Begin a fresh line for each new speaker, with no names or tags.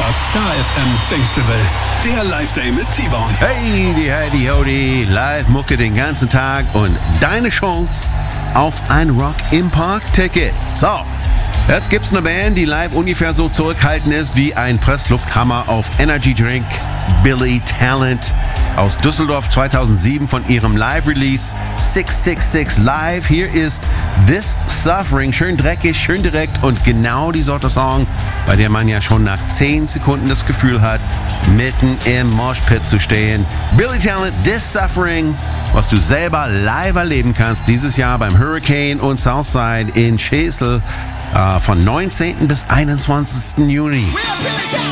Das Star FM Festival, der Live-Day mit T-Bone.
Hey, die Hodi, Live-Mucke den ganzen Tag und deine Chance auf ein Rock im Park-Ticket. So, jetzt gibt's eine Band, die live ungefähr so zurückhaltend ist wie ein Presslufthammer auf Energy Drink. Billy Talent aus Düsseldorf 2007 von ihrem Live-Release 666 Live. Hier ist This Suffering. Schön dreckig, schön direkt und genau die Sorte Song, bei der man ja schon nach 10 Sekunden das Gefühl hat, mitten im Moshpit zu stehen. Billy Talent, This Suffering, was du selber live erleben kannst dieses Jahr beim Hurricane und Southside in Schesel von 19. bis 21. Juni.